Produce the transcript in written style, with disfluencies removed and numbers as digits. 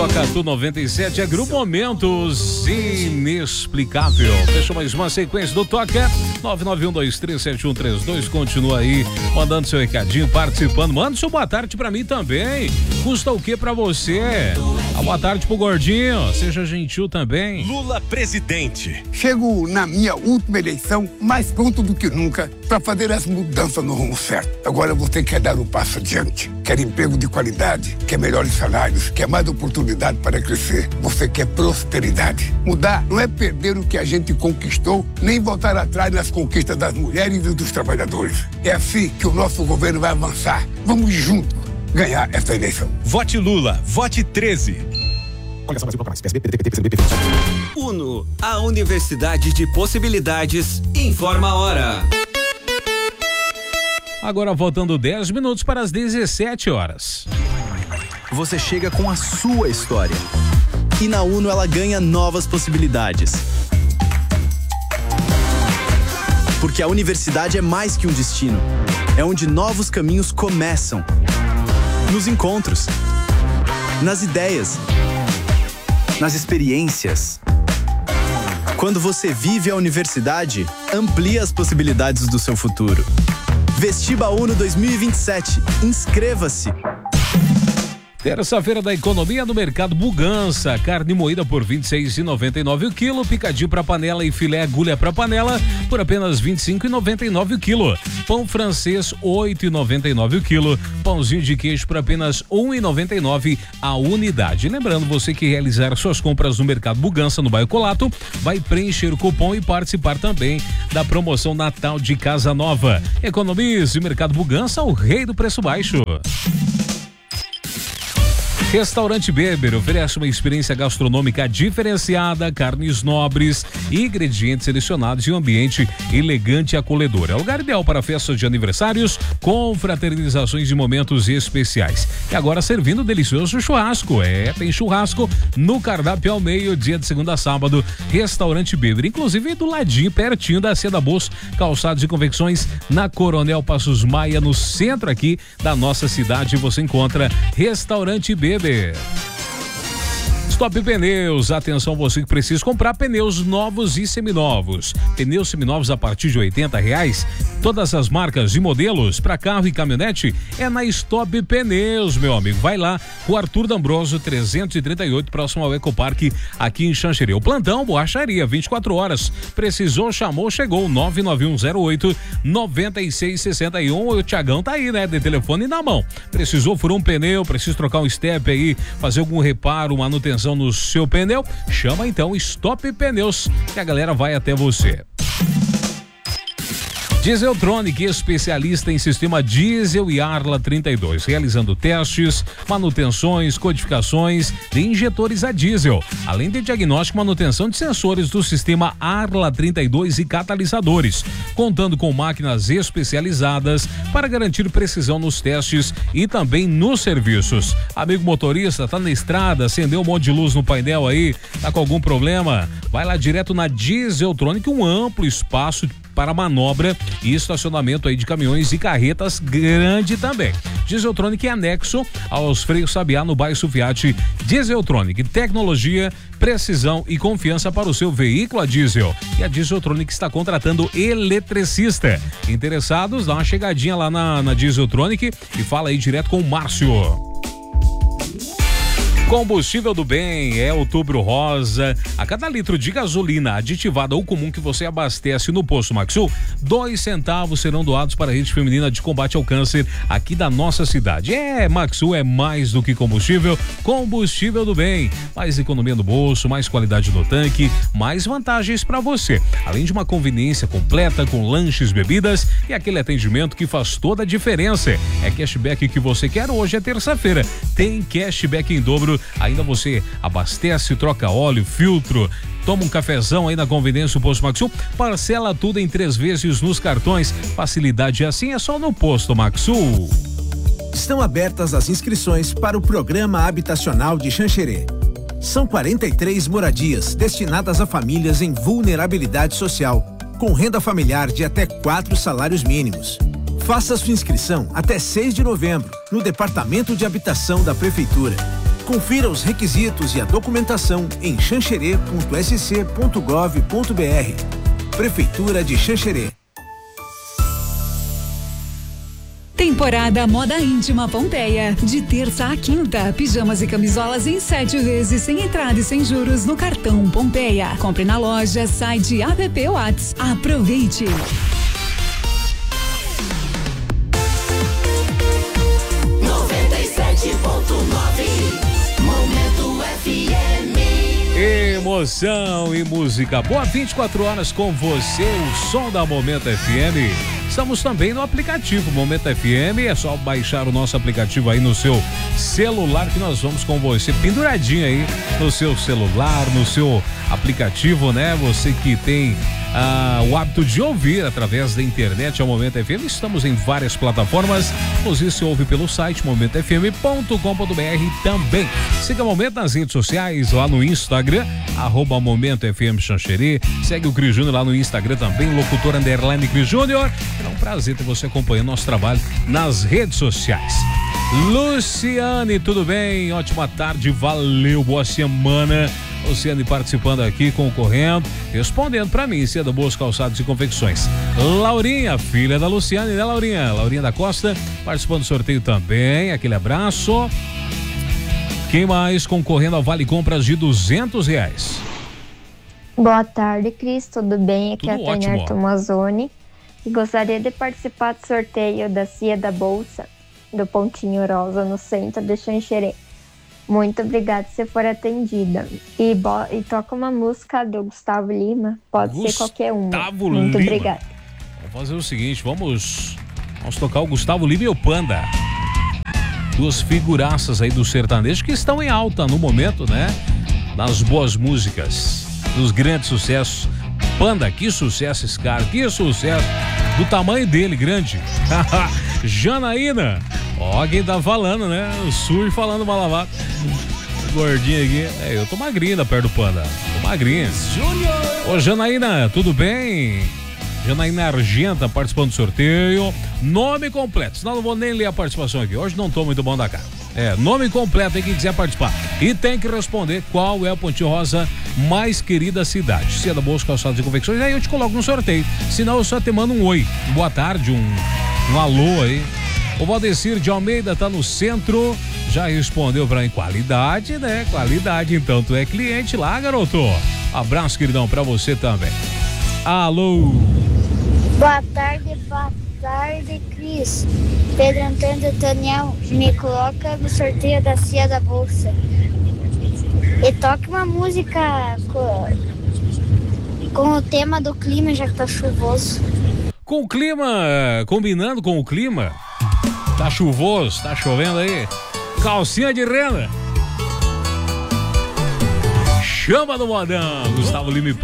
toca tu 97, é Grupo Momentos Inexplicável. Fechou mais uma sequência do Toca. 991237132. Continua aí mandando seu recadinho, participando. Manda seu boa tarde pra mim também. Custa o que pra você? Boa tarde pro Gordinho. Seja gentil também. Lula presidente. Chego na minha última eleição mais pronto do que nunca para fazer as mudanças no rumo certo. Agora você quer dar um passo adiante. Quer emprego de qualidade, quer melhores salários, quer mais oportunidade para crescer. Você quer prosperidade. Mudar não é perder o que a gente conquistou, nem voltar atrás nas conquistas das mulheres e dos trabalhadores. É assim que o nosso governo vai avançar. Vamos juntos ganhar essa eleição. Vote Lula, vote 13. UNO, a Universidade de Possibilidades, informa a hora. Agora faltando 10 minutos para as 17 horas. Você chega com a sua história. E na UNO ela ganha novas possibilidades. Porque a universidade é mais que um destino. É onde novos caminhos começam. Nos encontros. Nas ideias. Nas experiências. Quando você vive a universidade, amplia as possibilidades do seu futuro. Vestiba UNO 2027. Inscreva-se. Terça-feira da economia no Mercado Bugança. Carne moída por R$ 26,99 o quilo. Picadinho para panela e filé agulha para panela por apenas R$ 25,99 o quilo. Pão francês R$ 8,99 o quilo. Pãozinho de queijo por apenas R$ 1,99 a unidade. Lembrando, você que realizar suas compras no Mercado Bugança, no bairro Colato, vai preencher o cupom e participar também da promoção Natal de Casa Nova. Economize, Mercado Bugança, o rei do preço baixo. Restaurante Beber oferece uma experiência gastronômica diferenciada, carnes nobres e ingredientes selecionados em um ambiente elegante e acolhedor. É o lugar ideal para festas de aniversários, com fraternizações e momentos especiais. E agora servindo delicioso churrasco. Tem churrasco no cardápio ao meio-dia de segunda a sábado. Restaurante Beber, inclusive do ladinho, pertinho da Seda Bolsa, calçados e confecções, na Coronel Passos Maia, no centro aqui da nossa cidade. Você encontra Restaurante Beber. Stop Pneus, atenção você que precisa comprar pneus novos e seminovos. Pneus seminovos a partir de R$80. Todas as marcas e modelos para carro e caminhonete é na Stop Pneus, meu amigo. Vai lá, o Arthur D'Ambroso 338, próximo ao Ecoparque, aqui em Xanxerê. O plantão, borracharia, 24 horas. Precisou, chamou, chegou. 99108-9661. O Thiagão tá aí, né? De telefone na mão. Precisou, furou um pneu, precisa trocar um step aí, fazer algum reparo, manutenção no seu pneu, chama então Stop Pneus, que a galera vai até você. Dieseltronic, especialista em sistema diesel e Arla 32, realizando testes, manutenções, codificações de injetores a diesel, além de diagnóstico e manutenção de sensores do sistema Arla 32 e catalisadores, contando com máquinas especializadas para garantir precisão nos testes e também nos serviços. Amigo motorista, tá na estrada, acendeu um monte de luz no painel aí, tá com algum problema? Vai lá direto na Dieseltronic, um amplo espaço para manobra e estacionamento aí de caminhões e carretas grande também. Dieseltronic é anexo aos freios Sabiá no bairro Fiat. Dieseltronic, tecnologia, precisão e confiança para o seu veículo a diesel. E a Dieseltronic está contratando eletricista. Interessados, dá uma chegadinha lá na Dieseltronic e fala aí direto com o Márcio. Combustível do Bem, é Outubro Rosa. A cada litro de gasolina aditivada ou comum que você abastece no posto Maxul, 2 centavos serão doados para a rede feminina de combate ao câncer aqui da nossa cidade. Maxul é mais do que combustível. Combustível do Bem, mais economia no bolso, mais qualidade no tanque, mais vantagens para você. Além de uma conveniência completa com lanches, bebidas e aquele atendimento que faz toda a diferença. É cashback que você quer? Hoje é terça-feira, tem cashback em dobro. Ainda você abastece, troca óleo, filtro, toma um cafezão aí na conveniência do Posto Maxul, parcela tudo em 3 vezes nos cartões. Facilidade assim é só no Posto Maxul. Estão abertas as inscrições para o Programa Habitacional de Xanxerê. São 43 moradias destinadas a famílias em vulnerabilidade social, com renda familiar de até 4 salários mínimos. Faça sua inscrição até 6 de novembro no Departamento de Habitação da Prefeitura. Confira os requisitos e a documentação em xanxerê.sc.gov.br. Prefeitura de Xanxerê. Temporada Moda Íntima Pompeia. De terça a quinta, pijamas e camisolas em 7 vezes, sem entrada e sem juros no cartão Pompeia. Compre na loja, site, app Whats. Aproveite! Momento FM. Emoção e música boa, 24 horas com você, o som da Momento FM. Estamos também no aplicativo Momento FM, é só baixar o nosso aplicativo aí no seu celular que nós vamos com você penduradinho aí no seu celular, no seu aplicativo, né? Você que tem o hábito de ouvir através da internet ao Momento FM, estamos em várias plataformas, inclusive se ouve pelo site momentofm.com.br também. Siga o Momento nas redes sociais, lá no Instagram, @MomentoFM Xanxerê. Segue o Cris Júnior lá no Instagram também, locutor _ Cris Júnior. É um prazer ter você acompanhando nosso trabalho nas redes sociais. Luciane, tudo bem? Ótima tarde, valeu, boa semana. Luciane participando aqui, concorrendo, respondendo pra mim, Seda Boas Calçados e Confecções. Laurinha, filha da Luciane, né, Laurinha? Laurinha da Costa, participando do sorteio também, aquele abraço. Quem mais concorrendo ao Vale Compras de R$200? Boa tarde, Cris, tudo bem? Aqui Tudo é a Tânia ótimo. Tomazoni e gostaria de participar do sorteio da Cia da Bolsa do Pontinho Rosa no centro de Xanxerê. Muito obrigada se for atendida. E toca uma música do Gustavo Lima, pode ser qualquer uma. Gustavo Muito Lima. obrigada. Vamos fazer o seguinte, vamos tocar o Gustavo Lima e o Panda. Duas figuraças aí do sertanejo que estão em alta no momento, né? Nas boas músicas, dos grandes sucessos. Panda, que sucesso esse cara, que sucesso. Do tamanho dele, grande. Janaína. Ó, quem tá falando, né? O Sur falando malavado. Gordinho aqui. Eu tô magrinho da perto do Panda. Tô magrinho. Ô, Janaína, tudo bem? Janaína Argenta participando do sorteio. Nome completo, senão não vou nem ler a participação aqui. Hoje não tô muito bom da cara. Nome completo aí quem quiser participar. E tem que responder qual é a Pontinho Rosa mais querida cidade. Se é da Boas Calçados e Confecções, aí eu te coloco no sorteio. Senão eu só te mando um oi. Boa tarde, um alô aí. O Valdecir de Almeida tá no centro. Já respondeu pra mim, qualidade, né? Qualidade, então tu é cliente lá, garoto. Abraço, queridão, pra você também. Alô. Boa tarde, Cris. Pedro Antônio Daniel, me coloca no sorteio da Cia da Bolsa. E toque uma música com o tema do clima, já que tá chuvoso. Com o clima, combinando com o clima. Tá chuvoso, tá chovendo aí. Calcinha de renda. Chama do modão, Gustavo Lima.